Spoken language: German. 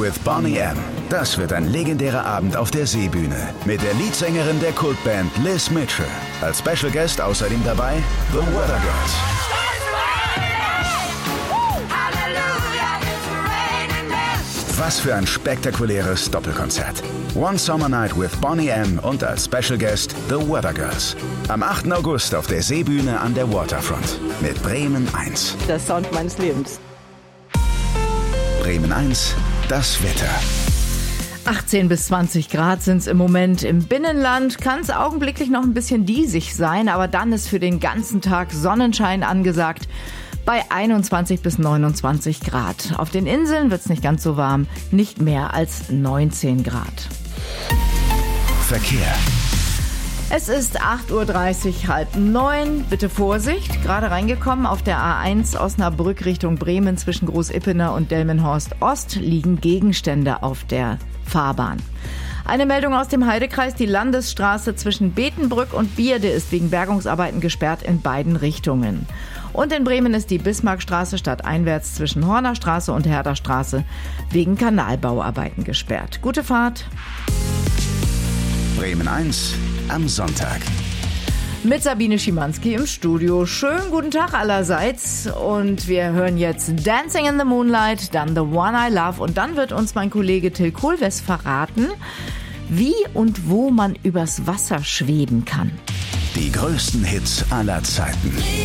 with Boney M. Das wird ein legendärer Abend auf der Seebühne mit der Leadsängerin der Kultband Liz Mitchell. Als Special Guest außerdem dabei The Weather Girls. Was für ein spektakuläres Doppelkonzert. One Summer Night with Boney M. und als Special Guest The Weather Girls. Am 8. August auf der Seebühne an der Waterfront mit Bremen 1. Der Sound meines Lebens. Bremen 1, das Wetter. 18 bis 20 Grad sind es im Moment im Binnenland. Kann es augenblicklich noch ein bisschen diesig sein, aber dann ist für den ganzen Tag Sonnenschein angesagt. Bei 21 bis 29 Grad. Auf den Inseln wird es nicht ganz so warm, nicht mehr als 19 Grad. Verkehr. Es ist 8.30 Uhr, 8:30. Bitte Vorsicht, gerade reingekommen auf der A1 Osnabrück Richtung Bremen zwischen Großippener und Delmenhorst Ost liegen Gegenstände auf der Fahrbahn. Eine Meldung aus dem Heidekreis, die Landesstraße zwischen Betenbrück und Bierde ist wegen Bergungsarbeiten gesperrt in beiden Richtungen. Und in Bremen ist die Bismarckstraße stadteinwärts zwischen Hornerstraße und Herderstraße wegen Kanalbauarbeiten gesperrt. Gute Fahrt. Bremen 1 am Sonntag. Mit Sabine Schimanski im Studio. Schönen guten Tag allerseits. Und wir hören jetzt Dancing in the Moonlight, dann The One I Love. Und dann wird uns mein Kollege Till Kohlwes verraten, wie und wo man übers Wasser schweben kann. Die größten Hits aller Zeiten.